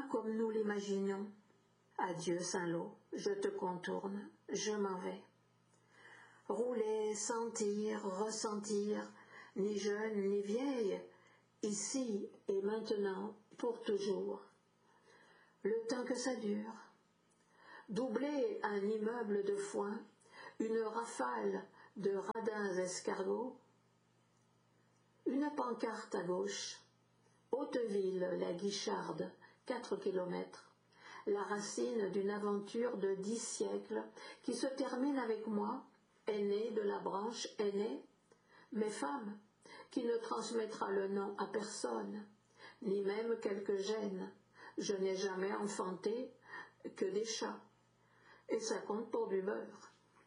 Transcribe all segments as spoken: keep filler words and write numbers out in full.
pas comme nous l'imaginons. Adieu Saint-Lô, je te contourne, je m'en vais. Rouler, sentir, ressentir, ni jeune ni vieille, ici et maintenant, pour toujours. Le temps que ça dure. Doubler un immeuble de foin, une rafale de radins escargots, une pancarte à gauche, Hauteville, la Guicharde, quatre kilomètres, la racine d'une aventure de dix siècles qui se termine avec moi, aînée de la branche aînée, mais femme, qui ne transmettra le nom à personne, ni même quelques gènes. Je n'ai jamais enfanté que des chats, et ça compte pour du beurre.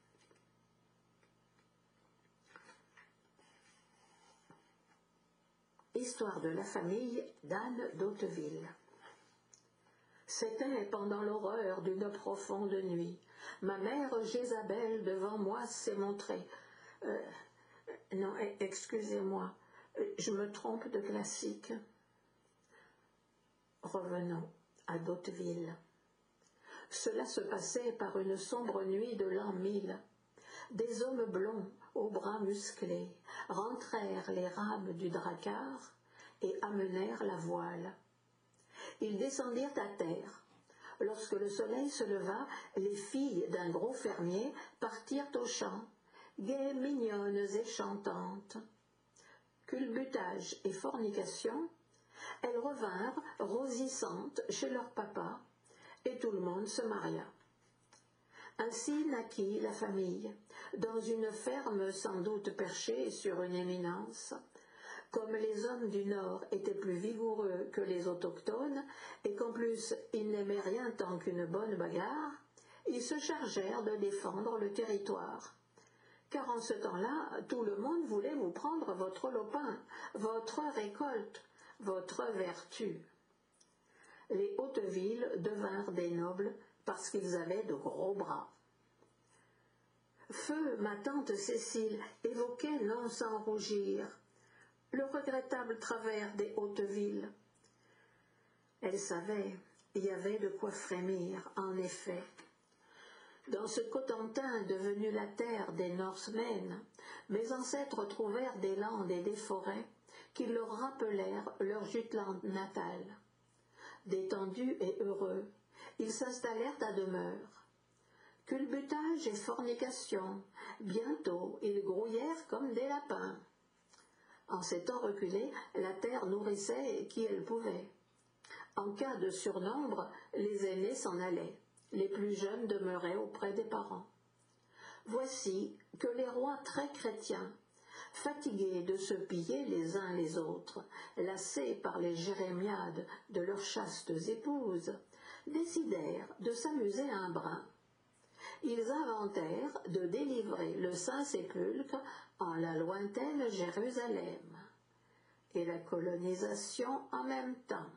Histoire de la famille d'Anne d'Hauteville. C'était pendant l'horreur d'une profonde nuit. Ma mère Jézabel devant moi s'est montrée. Euh, non, excusez-moi, je me trompe de classique. Revenons à d'Hauteville. Cela se passait par une sombre nuit de l'an mille. Des hommes blonds, aux bras musclés, rentrèrent les rames du dracard et amenèrent la voile. Ils descendirent à terre. Lorsque le soleil se leva, les filles d'un gros fermier partirent au champ, gaies, mignonnes et chantantes. Culbutage et fornication, elles revinrent rosissantes chez leur papa, et tout le monde se maria. Ainsi naquit la famille, dans une ferme sans doute perchée sur une éminence. Comme les hommes du Nord étaient plus vigoureux que les autochtones, et qu'en plus ils n'aimaient rien tant qu'une bonne bagarre, ils se chargèrent de défendre le territoire. Car en ce temps-là, tout le monde voulait vous prendre votre lopin, votre récolte, votre vertu. Les Hauteville devinrent des nobles parce qu'ils avaient de gros bras. Feu, ma tante Cécile, évoquait non sans rougir le regrettable travers des Hauteville. Elle savait, il y avait de quoi frémir, en effet. Dans ce Cotentin devenu la terre des Norsemen, mes ancêtres trouvèrent des landes et des forêts qui leur rappelèrent leur Jutland natale. Détendus et heureux, ils s'installèrent à demeure. Culbutage et fornication, bientôt ils grouillèrent comme des lapins. En ces temps reculés, la terre nourrissait qui elle pouvait. En cas de surnombre, les aînés s'en allaient, les plus jeunes demeuraient auprès des parents. Voici que les rois très chrétiens, fatigués de se piller les uns les autres, lassés par les jérémiades de leurs chastes épouses, décidèrent de s'amuser un brin. Ils inventèrent de délivrer le Saint-Sépulcre en la lointaine Jérusalem, et la colonisation en même temps.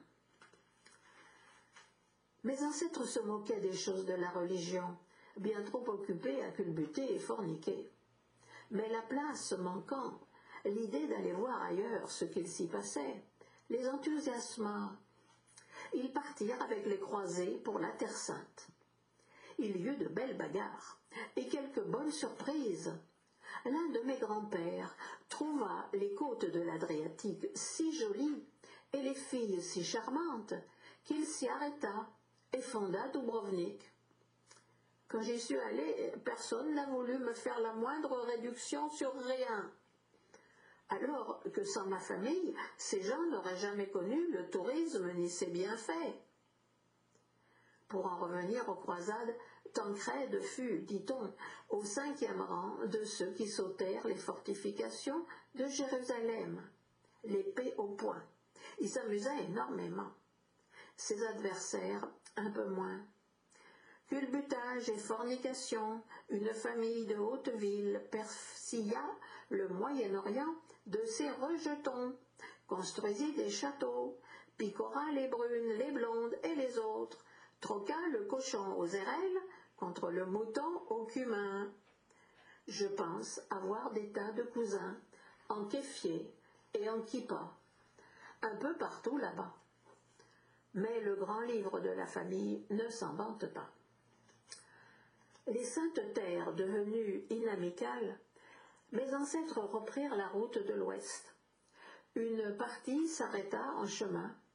Mes ancêtres se moquaient des choses de la religion, bien trop occupés à culbuter et forniquer. Mais la place manquant, l'idée d'aller voir ailleurs ce qu'il s'y passait, les enthousiasma. Ils partirent avec les croisés pour la Terre Sainte. Il y eut de belles bagarres et quelques bonnes surprises. L'un de mes grands-pères trouva les côtes de l'Adriatique si jolies et les filles si charmantes qu'il s'y arrêta et fonda Dubrovnik. Quand j'y suis allé, personne n'a voulu me faire la moindre réduction sur rien. Alors que sans ma famille, ces gens n'auraient jamais connu le tourisme ni ses bienfaits. Pour en revenir aux croisades, Tancrède fut, dit-on, au cinquième rang de ceux qui sautèrent les fortifications de Jérusalem, l'épée au poing. Il s'amusa énormément. Ses adversaires, un peu moins. Culbutage et fornication, une famille de Hauteville persilla le Moyen-Orient de ses rejetons, construisit des châteaux, picora les brunes, les blondes et les autres, troqua le cochon aux érelles contre le mouton au cumin. Je pense avoir des tas de cousins en kéfier et en kippa, un peu partout là-bas. mais le grand livre de la famille ne s'en vante pas. Les saintes terres devenues inamicales, mes ancêtres reprirent la route de l'ouest. Une partie s'arrêta en chemin